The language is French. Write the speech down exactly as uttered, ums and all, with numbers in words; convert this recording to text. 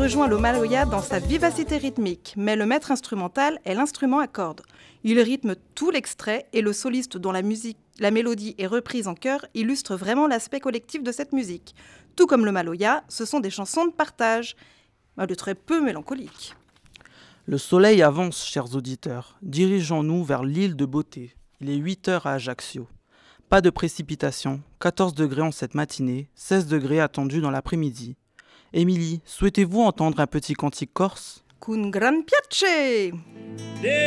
rejoint le Maloya dans sa vivacité rythmique, mais le maître instrumental est l'instrument à cordes. Il rythme tout l'extrait et le soliste dont la, musique, la mélodie est reprise en chœur illustre vraiment l'aspect collectif de cette musique. Tout comme le Maloya, ce sont des chansons de partage, mais de très peu mélancoliques. Le soleil avance, chers auditeurs. Dirigeons-nous vers l'île de Beauté. Il est huit heures à Ajaccio. Pas de précipitation, quatorze degrés en cette matinée, seize degrés attendus dans l'après-midi. Émilie, souhaitez-vous entendre un petit cantique corse ? Con gran piace!